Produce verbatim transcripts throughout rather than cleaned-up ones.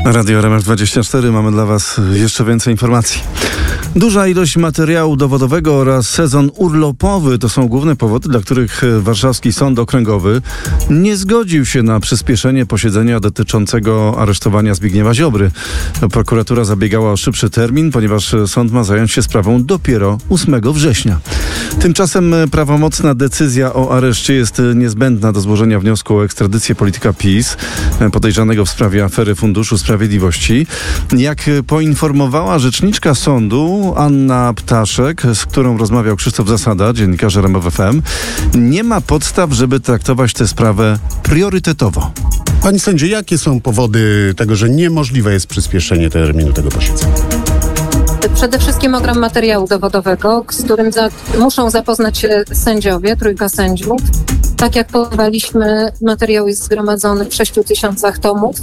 Radio R M F dwadzieścia cztery. Mamy dla Was jeszcze więcej informacji. Duża ilość materiału dowodowego oraz sezon urlopowy to są główne powody, dla których warszawski Sąd Okręgowy nie zgodził się na przyspieszenie posiedzenia dotyczącego aresztowania Zbigniewa Ziobry. Prokuratura zabiegała o szybszy termin, ponieważ sąd ma zająć się sprawą dopiero ósmego września. Tymczasem prawomocna decyzja o areszcie jest niezbędna do złożenia wniosku o ekstradycję polityka PiS podejrzanego w sprawie afery Funduszu Sprawiedliwości. Jak poinformowała rzeczniczka sądu Anna Ptaszek, z którą rozmawiał Krzysztof Zasada, dziennikarz R M F F M, nie ma podstaw, żeby traktować tę sprawę priorytetowo. Pani sędzio, jakie są powody tego, że niemożliwe jest przyspieszenie terminu tego posiedzenia? Przede wszystkim ogrom materiału dowodowego, z którym za, muszą zapoznać się sędziowie, trójka sędziów. Tak jak podawaliśmy, materiał jest zgromadzony w sześciu tysiącach tomów.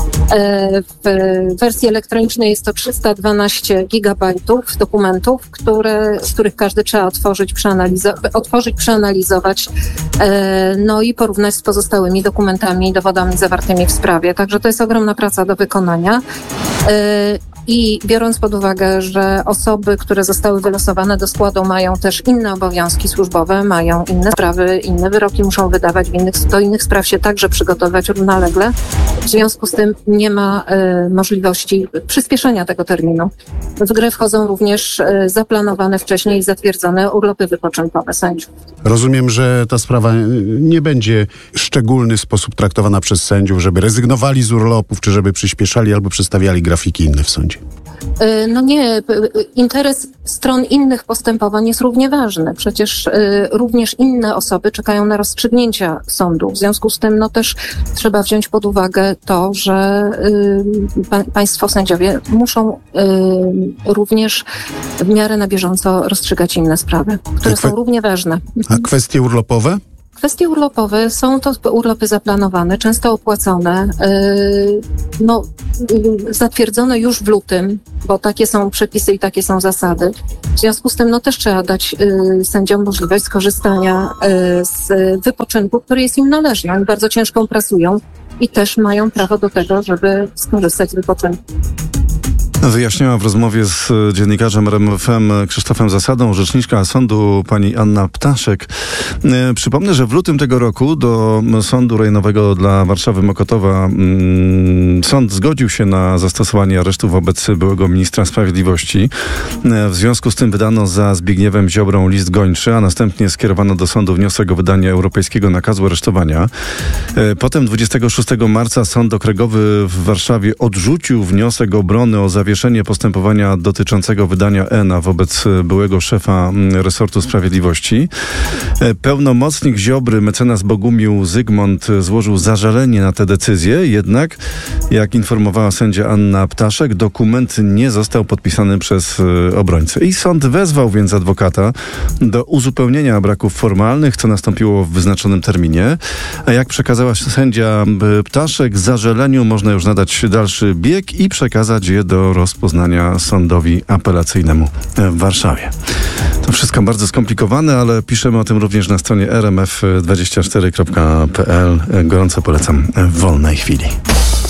W wersji elektronicznej jest to trzysta dwanaście gigabajtów dokumentów, które, z których każdy trzeba otworzyć, przeanalizo- otworzyć, przeanalizować, no i porównać z pozostałymi dokumentami i dowodami zawartymi w sprawie. Także to jest ogromna praca do wykonania. I biorąc pod uwagę, że osoby, które zostały wylosowane do składu, mają też inne obowiązki służbowe, mają inne sprawy, inne wyroki muszą wydawać, w innych, do innych spraw się także przygotowywać równolegle. W związku z tym nie ma y, możliwości przyspieszenia tego terminu. W grę wchodzą również y, zaplanowane wcześniej i zatwierdzone urlopy wypoczynkowe sędziów. Rozumiem, że ta sprawa nie będzie w szczególny sposób traktowana przez sędziów, żeby rezygnowali z urlopów, czy żeby przyspieszali albo przedstawiali grafiki inne w sądzie. No nie, interes stron innych postępowań jest równie ważny. Przecież y, również inne osoby czekają na rozstrzygnięcia sądu. W związku z tym no też trzeba wziąć pod uwagę to, że y, pa, państwo sędziowie muszą y, również w miarę na bieżąco rozstrzygać inne sprawy, które kwe- są równie ważne. A kwestie urlopowe? Kwestie urlopowe, są to urlopy zaplanowane, często opłacone, yy, no, yy, zatwierdzone już w lutym, bo takie są przepisy i takie są zasady. W związku z tym no, też trzeba dać yy, sędziom możliwość skorzystania yy, z wypoczynku, który jest im należny. Oni bardzo ciężko pracują i też mają prawo do tego, żeby skorzystać z wypoczynku. Wyjaśniała w rozmowie z dziennikarzem R M F F M Krzysztofem Zasadą rzeczniczka sądu pani Anna Ptaszek. Przypomnę, że w lutym tego roku do Sądu Rejonowego dla Warszawy Mokotowa mm, sąd zgodził się na zastosowanie aresztu wobec byłego ministra sprawiedliwości. W związku z tym wydano za Zbigniewem Ziobrą list gończy, a następnie skierowano do sądu wniosek o wydanie europejskiego nakazu aresztowania. Potem dwudziestego szóstego marca Sąd Okręgowy w Warszawie odrzucił wniosek obrony o zawieszenie postępowania dotyczącego wydania E N A wobec byłego szefa resortu sprawiedliwości. Pełnomocnik Ziobry, mecenas Bogumił Zygmunt, złożył zażalenie na tę decyzję, jednak, jak informowała sędzia Anna Ptaszek, dokument nie został podpisany przez obrońcę. I sąd wezwał więc adwokata do uzupełnienia braków formalnych, co nastąpiło w wyznaczonym terminie. A jak przekazała sędzia Ptaszek, zażaleniu można już nadać dalszy bieg i przekazać je do rozpoznania sądowi apelacyjnemu w Warszawie. To wszystko bardzo skomplikowane, ale piszemy o tym również na stronie r m f dwadzieścia cztery kropka p l. Gorąco polecam w wolnej chwili.